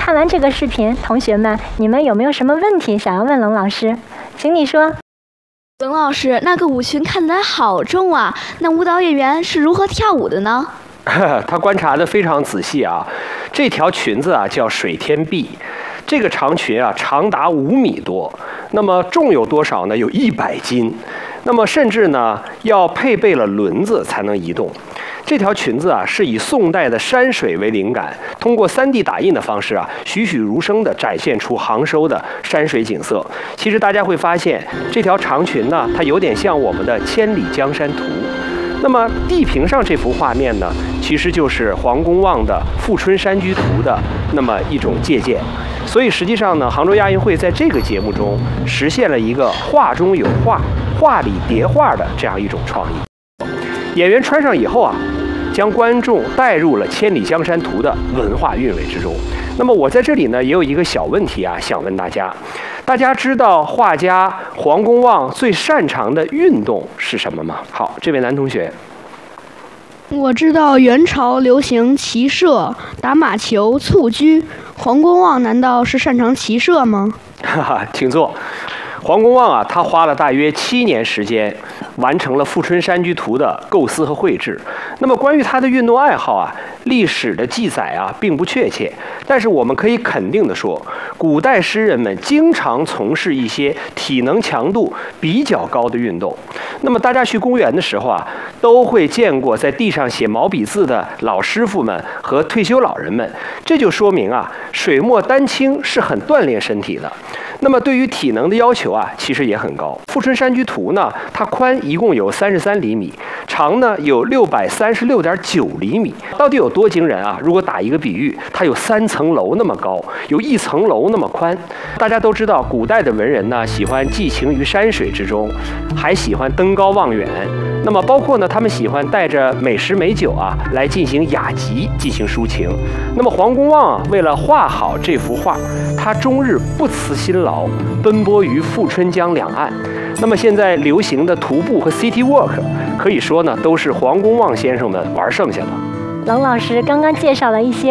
看完这个视频，同学们，你们有没有什么问题想要问冷老师？请你说。 冷老师，那个舞裙看起来好重啊，那舞蹈演员是如何跳舞的呢？ 他观察得非常仔细啊，这条裙子啊叫水天碧，这个长裙啊长达5米多，那么重有多少呢？有100斤，那么甚至呢要配备了轮子才能移动。这条裙子啊是以宋代的山水为灵感，通过3D 打印的方式啊，栩栩如生地展现出杭州的山水景色。其实大家会发现，这条长裙呢，它有点像我们的《千里江山图》。那么地平上这幅画面呢，其实就是黄公望的《富春山居图》的那么一种借鉴。所以实际上呢，杭州亚运会在这个节目中实现了一个画中有画，画里叠画的这样一种创意。演员穿上以后啊，将观众带入了《千里江山图》的文化韵味之中。那么我在这里呢，也有一个小问题啊，想问大家：大家知道画家黄公望最擅长的运动是什么吗？好，这位男同学。 我知道元朝流行骑射、打马球、蹴鞠。黄公望难道是擅长骑射吗？ 哈哈，请坐。黄公望啊，他花了大约7年时间，完成了《富春山居图》的构思和绘制。那么关于他的运动爱好啊，历史的记载啊并不确切，但是我们可以肯定地说，古代诗人们经常从事一些体能强度比较高的运动。那么大家去公园的时候啊，都会见过在地上写毛笔字的老师傅们和退休老人们，这就说明啊，水墨丹青是很锻炼身体的。那么对于体能的要求啊，其实也很高。《富春山居图》呢，它宽一共有33厘米，长呢有636.9厘米。到底有多惊人啊？如果打一个比喻，它有3层楼那么高，有1层楼那么宽。大家都知道，古代的文人呢，喜欢寄情于山水之中，还喜欢登高望远。那么包括呢，他们喜欢带着美食美酒啊，来进行雅集，进行抒情。那么黄公望啊，为了画好这幅画，他终日不辞辛劳，奔波于富春江两岸。那么现在流行的徒步和 City Walk， 可以说呢，都是黄公望先生们玩剩下的。 冷老师刚刚介绍了一些